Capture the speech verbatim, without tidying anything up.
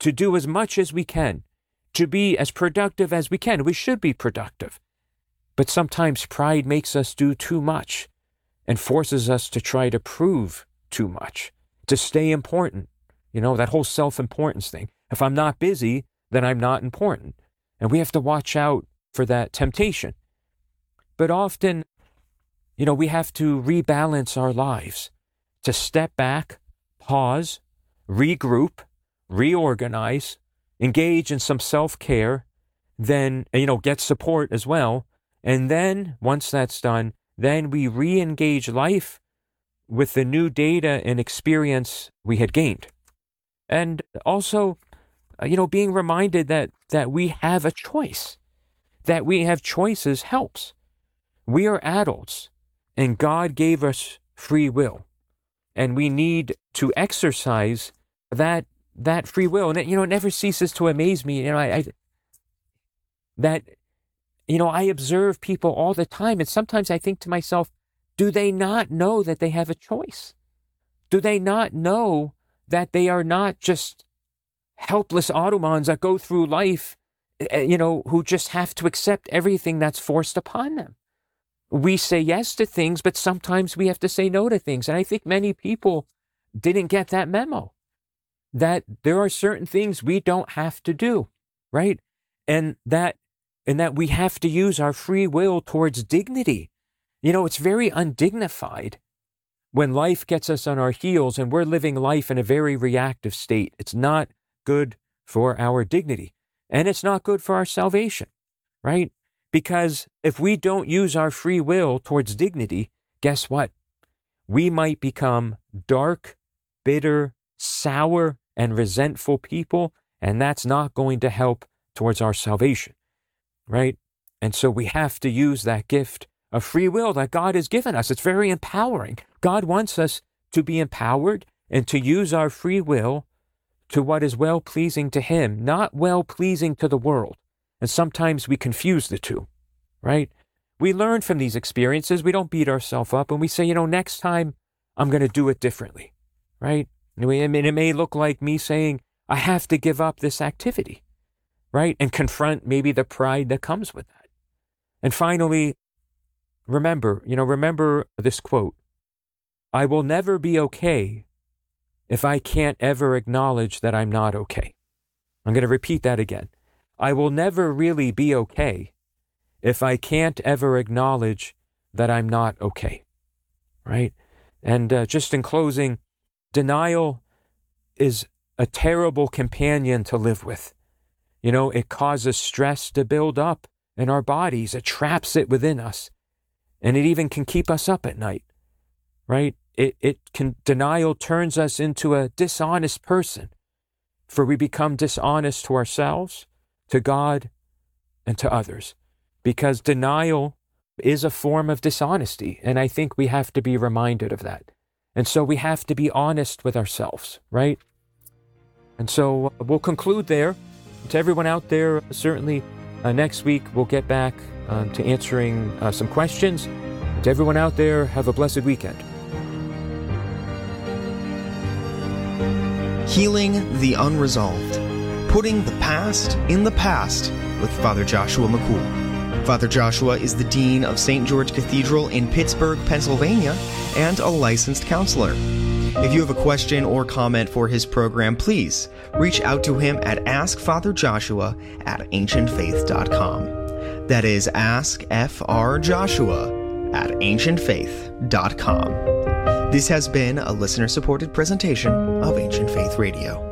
to do as much as we can, to be as productive as we can. We should be productive. But sometimes pride makes us do too much and forces us to try to prove too much, to stay important. You know, that whole self-importance thing. If I'm not busy, then I'm not important. And we have to watch out for that temptation. But often, you know, we have to rebalance our lives, to step back, pause, regroup, reorganize, engage in some self-care, then, you know, get support as well. And then, once that's done, then we re-engage life with the new data and experience we had gained. And also, you know, being reminded that that we have a choice, that we have choices helps. We are adults, and God gave us free will, and we need to exercise that that free will. And it, you know, it never ceases to amaze me. You know, I, I that you know, I observe people all the time, and sometimes I think to myself, do they not know that they have a choice? Do they not know that they are not just helpless automatons that go through life, you know, who just have to accept everything that's forced upon them? We say yes to things, but sometimes we have to say no to things. And I think many people didn't get that memo, that there are certain things we don't have to do, right? And that, and that we have to use our free will towards dignity. You know, it's very undignified when life gets us on our heels and we're living life in a very reactive state. It's not good for our dignity, and it's not good for our salvation, right? Because if we don't use our free will towards dignity, guess what? We might become dark, bitter, sour, and resentful people, and that's not going to help towards our salvation, right? And so we have to use that gift of free will that God has given us. It's very empowering. God wants us to be empowered and to use our free will to what is well-pleasing to Him, not well-pleasing to the world. And sometimes we confuse the two, right? We learn from these experiences. We don't beat ourselves up, and we say, you know, next time I'm going to do it differently, right? I mean, it may look like me saying, I have to give up this activity, right? And confront maybe the pride that comes with that. And finally, remember, you know, remember this quote, I will never be okay if I can't ever acknowledge that I'm not okay. I'm going to repeat that again. I will never really be okay if I can't ever acknowledge that I'm not okay, right? And uh, just in closing, denial is a terrible companion to live with. You know, it causes stress to build up in our bodies. It traps it within us. And it even can keep us up at night, right? It, it can, denial turns us into a dishonest person, for we become dishonest to ourselves, to God, and to others, because denial is a form of dishonesty. And I think we have to be reminded of that. And so we have to be honest with ourselves, right? And so uh, we'll conclude there. To everyone out there, certainly uh, next week we'll get back uh, to answering uh, some questions. To everyone out there, have a blessed weekend. Healing the Unresolved. Putting the past in the past with Father Joshua McCool. Father Joshua is the Dean of Saint George Cathedral in Pittsburgh, Pennsylvania, and a licensed counselor. If you have a question or comment for his program, please reach out to him at askfatherjoshua at ancient faith dot com. That is askfrjoshua at ancient faith dot com. This has been a listener-supported presentation of Ancient Faith Radio.